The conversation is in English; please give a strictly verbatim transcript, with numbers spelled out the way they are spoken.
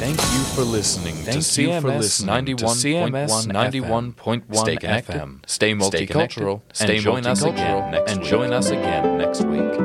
Thank you for listening Thank to C M S ninety-one point one Stay F connected, M. stay multicultural, Stay and join us multicultural, again next and week. join us again next week.